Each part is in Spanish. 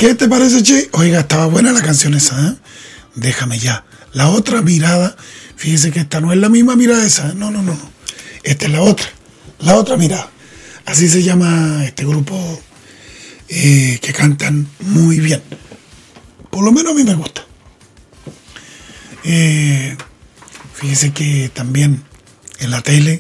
¿Qué te parece, Che? Oiga, estaba buena la canción esa, ¿eh? Déjame ya. La otra mirada, fíjese que esta no es la misma mirada esa, ¿eh? No. Esta es la otra mirada. Así se llama este grupo que cantan muy bien. Por lo menos a mí me gusta. Fíjese que también en la tele,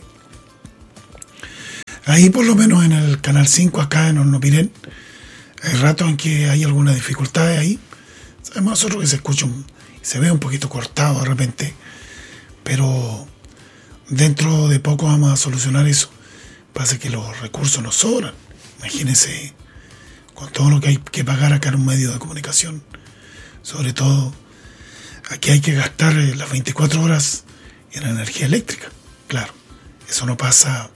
ahí por lo menos en el Canal 5 acá en Hornopiren, hay ratos en que hay algunas dificultades ahí. Sabemos nosotros que se escucha se ve un poquito cortado de repente, pero dentro de poco vamos a solucionar eso. Pasa que los recursos nos sobran. Imagínense con todo lo que hay que pagar acá en un medio de comunicación. Sobre todo, aquí hay que gastar las 24 horas en energía eléctrica. Claro, eso no pasa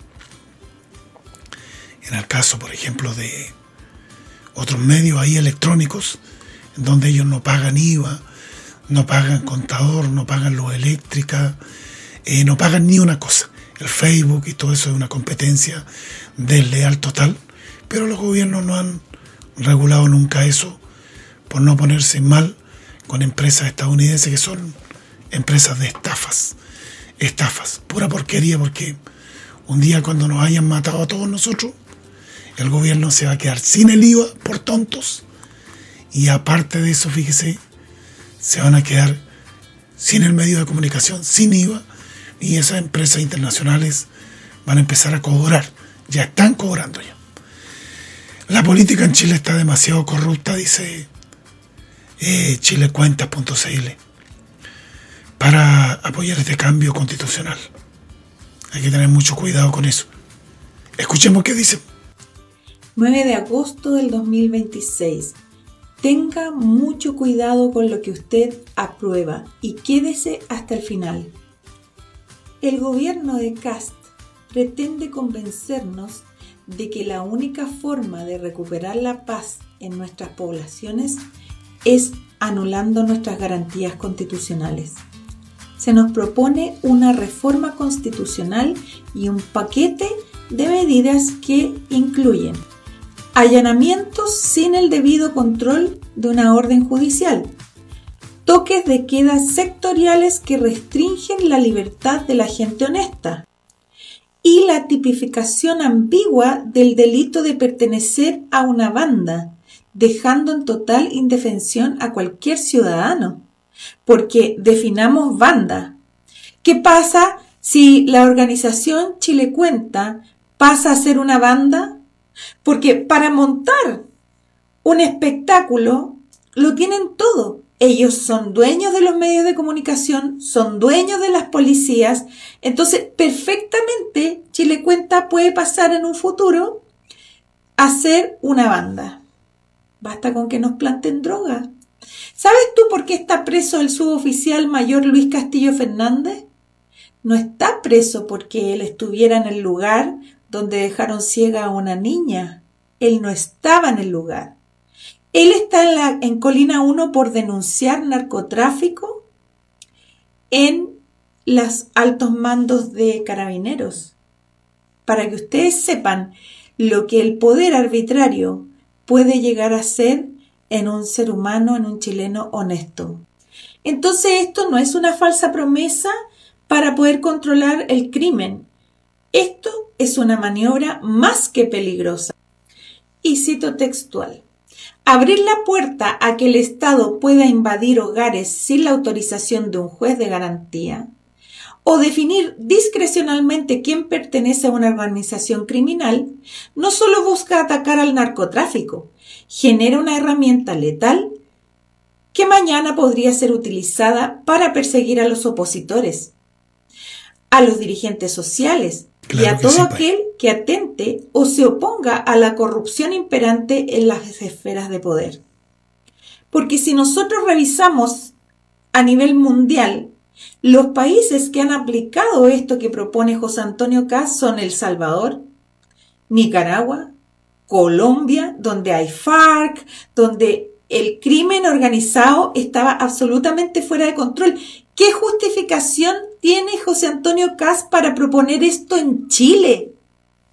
en el caso, por ejemplo, de otros medios ahí electrónicos, en donde ellos no pagan IVA, no pagan contador, no pagan luz eléctrica, no pagan ni una cosa. El Facebook y todo eso es una competencia desleal total, pero los gobiernos no han regulado nunca eso por no ponerse mal con empresas estadounidenses que son empresas de estafas, pura porquería, porque un día cuando nos hayan matado a todos nosotros, el gobierno se va a quedar sin el IVA por tontos, y aparte de eso, fíjese, se van a quedar sin el medio de comunicación, sin IVA, y esas empresas internacionales van a empezar a cobrar. Ya están cobrando ya. La política en Chile está demasiado corrupta, dice chilecuentas.cl, para apoyar este cambio constitucional. Hay que tener mucho cuidado con eso. Escuchemos qué dice. 9 de agosto del 2026. Tenga mucho cuidado con lo que usted aprueba y quédese hasta el final. El gobierno de Kast pretende convencernos de que la única forma de recuperar la paz en nuestras poblaciones es anulando nuestras garantías constitucionales. Se nos propone una reforma constitucional y un paquete de medidas que incluyen allanamientos sin el debido control de una orden judicial, toques de queda sectoriales que restringen la libertad de la gente honesta y la tipificación ambigua del delito de pertenecer a una banda, dejando en total indefensión a cualquier ciudadano. Porque definamos banda. ¿Qué pasa si la organización Chilecuenta pasa a ser una banda? Porque para montar un espectáculo lo tienen todo. Ellos son dueños de los medios de comunicación, son dueños de las policías. Entonces, perfectamente, Chilecuenta puede pasar en un futuro a ser una banda. Basta con que nos planten droga. ¿Sabes tú por qué está preso el suboficial mayor Luis Castillo Fernández? No está preso porque él estuviera en el lugar donde dejaron ciega a una niña. Él no estaba en el lugar. Él está en Colina 1 por denunciar narcotráfico en los altos mandos de Carabineros. Para que ustedes sepan lo que el poder arbitrario puede llegar a ser en un ser humano, en un chileno honesto. Entonces esto no es una falsa promesa para poder controlar el crimen. Esto es una maniobra más que peligrosa. Y cito textual: abrir la puerta a que el Estado pueda invadir hogares sin la autorización de un juez de garantía o definir discrecionalmente quién pertenece a una organización criminal no solo busca atacar al narcotráfico, genera una herramienta letal que mañana podría ser utilizada para perseguir a los opositores, a los dirigentes sociales, claro, y a todo aquel que atente o se oponga a la corrupción imperante en las esferas de poder. Porque si nosotros revisamos a nivel mundial, los países que han aplicado esto que propone José Antonio Kast son El Salvador, Nicaragua, Colombia, donde hay FARC, donde el crimen organizado estaba absolutamente fuera de control. ¿Qué justificación tiene José Antonio Kast para proponer esto en Chile?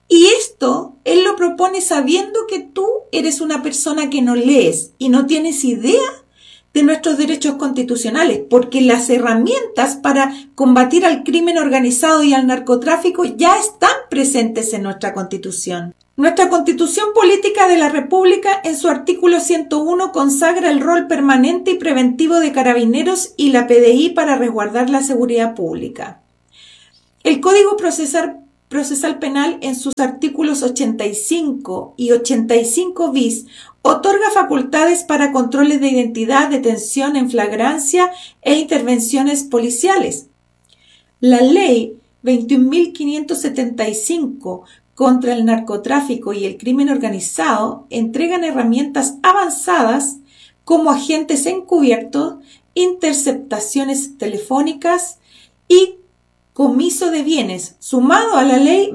Y esto él lo propone sabiendo que tú eres una persona que no lees y no tienes idea de nuestros derechos constitucionales, porque las herramientas para combatir al crimen organizado y al narcotráfico ya están presentes en nuestra Constitución. Nuestra Constitución Política de la República, en su artículo 101, consagra el rol permanente y preventivo de Carabineros y la PDI para resguardar la seguridad pública. El Código Procesal Penal, en sus artículos 85 y 85 bis, otorga facultades para controles de identidad, detención en flagrancia e intervenciones policiales. La Ley 21.575 contra el narcotráfico y el crimen organizado entregan herramientas avanzadas como agentes encubiertos, interceptaciones telefónicas y comiso de bienes, sumado a la Ley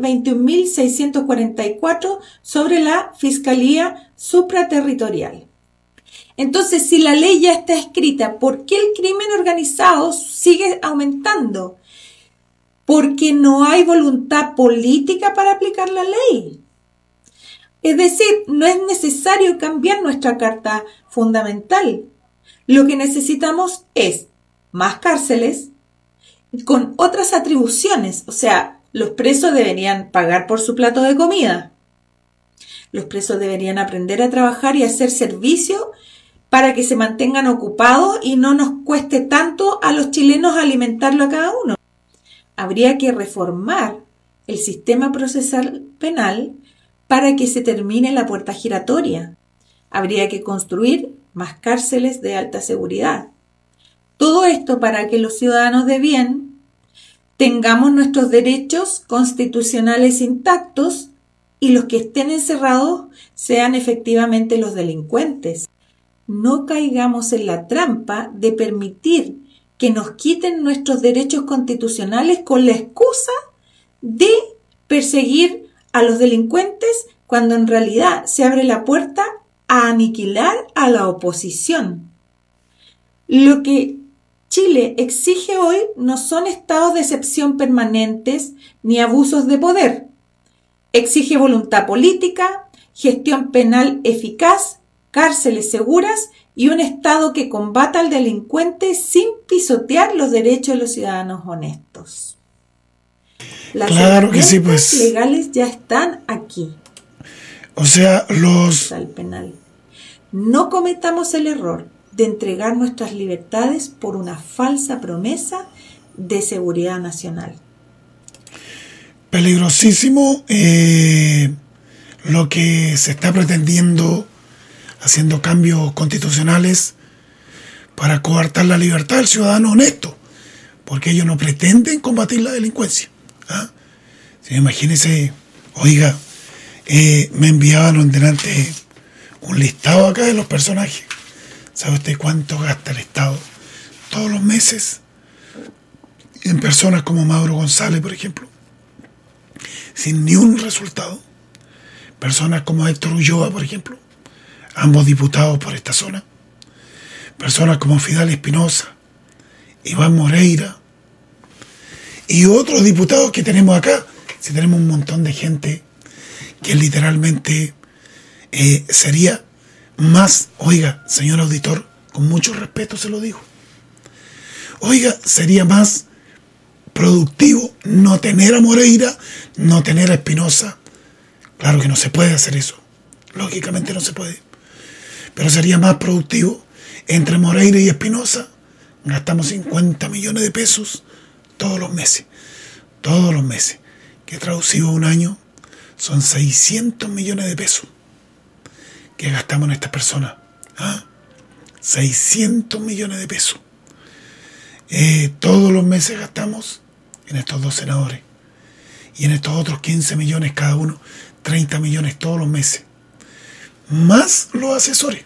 21.644 sobre la Fiscalía Supraterritorial. Entonces, si la ley ya está escrita, ¿por qué el crimen organizado sigue aumentando? Porque no hay voluntad política para aplicar la ley. Es decir, no es necesario cambiar nuestra Carta Fundamental. Lo que necesitamos es más cárceles, con otras atribuciones, o sea, los presos deberían pagar por su plato de comida. Los presos deberían aprender a trabajar y hacer servicio para que se mantengan ocupados y no nos cueste tanto a los chilenos alimentarlo a cada uno. Habría que reformar el sistema procesal penal para que se termine la puerta giratoria. Habría que construir más cárceles de alta seguridad. Todo esto para que los ciudadanos de bien tengamos nuestros derechos constitucionales intactos y los que estén encerrados sean efectivamente los delincuentes. No caigamos en la trampa de permitir que nos quiten nuestros derechos constitucionales con la excusa de perseguir a los delincuentes cuando en realidad se abre la puerta a aniquilar a la oposición. Lo que Chile exige hoy no son estados de excepción permanentes ni abusos de poder. Exige voluntad política, gestión penal eficaz, cárceles seguras y un Estado que combata al delincuente sin pisotear los derechos de los ciudadanos honestos. Las herramientas legales ya están aquí. O sea, penal. No cometamos el error de entregar nuestras libertades por una falsa promesa de seguridad nacional. Peligrosísimo lo que se está pretendiendo haciendo cambios constitucionales para coartar la libertad del ciudadano honesto, porque ellos no pretenden combatir la delincuencia. ¿Ah? Si imagínense, oiga, me enviaban delante un listado acá de los personajes. ¿Sabe usted cuánto gasta el Estado todos los meses en personas como Mauro González, por ejemplo? Sin ni un resultado. Personas como Héctor Ulloa, por ejemplo, ambos diputados por esta zona. Personas como Fidel Espinosa, Iván Moreira y otros diputados que tenemos acá. Si tenemos un montón de gente que literalmente sería más, oiga, señor auditor, con mucho respeto se lo digo, oiga, sería más productivo no tener a Moreira, no tener a Espinosa. Claro que no se puede hacer eso, lógicamente no se puede, pero sería más productivo entre Moreira y Espinosa. Gastamos 50 millones de pesos todos los meses, que traducido a un año son 600 millones de pesos que gastamos en estas personas. 600 millones de pesos. Todos los meses gastamos en estos dos senadores y en estos otros 15 millones cada uno, 30 millones todos los meses, más los asesores.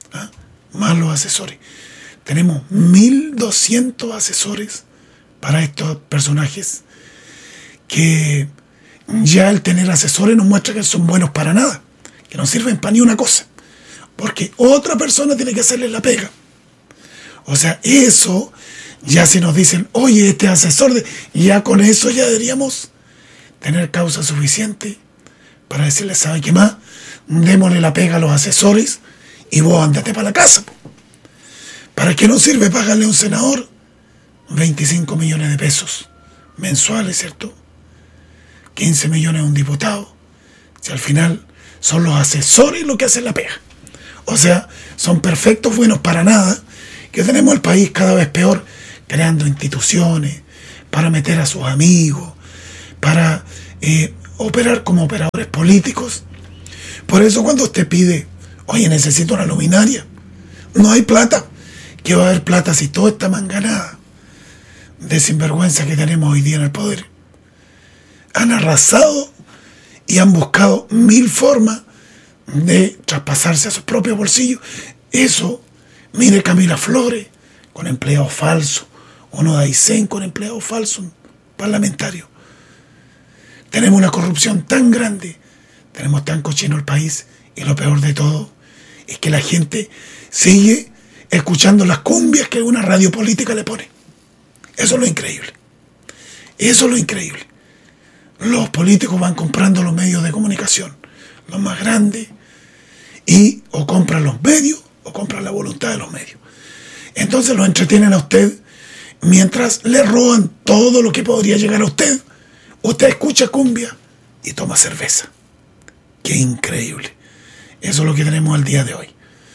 Tenemos 1.200 asesores para estos personajes, que ya el tener asesores nos muestra que son buenos para nada, que no sirven para ni una cosa, porque otra persona tiene que hacerles la pega. O sea, eso ya si nos dicen, oye, este asesor, ya con eso ya deberíamos tener causa suficiente para decirle, ¿sabe qué más? Démosle la pega a los asesores y vos andate para la casa. ¿Para qué nos sirve pagarle a un senador 25 millones de pesos mensuales, ¿cierto? 15 millones a un diputado, si al final son los asesores los que hacen la pega? O sea, son perfectos buenos para nada, que tenemos el país cada vez peor, creando instituciones para meter a sus amigos, para operar como operadores políticos. Por eso cuando usted pide, oye, necesito una luminaria, no hay plata. ¿Qué va a haber plata si toda esta manganada de sinvergüenza que tenemos hoy día en el poder han arrasado y han buscado 1000 formas de traspasarse a sus propios bolsillos? Eso, mire Camila Flores con empleados falsos, uno de Aysén con empleados falsos, parlamentarios. Tenemos una corrupción tan grande, tenemos tan cochino el país, y lo peor de todo es que la gente sigue escuchando las cumbias que una radio política le pone. Eso es lo increíble. Eso es lo increíble. Los políticos van comprando los medios de comunicación, los más grandes, y o compran los medios o compran la voluntad de los medios. Entonces lo entretienen a usted mientras le roban todo lo que podría llegar a usted. Usted escucha cumbia y toma cerveza. ¡Qué increíble! Eso es lo que tenemos al día de hoy.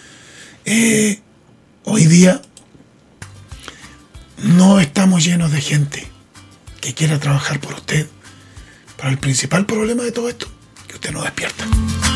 Hoy día no estamos llenos de gente que quiera trabajar por usted. Pero el principal problema de todo esto es que usted no despierta.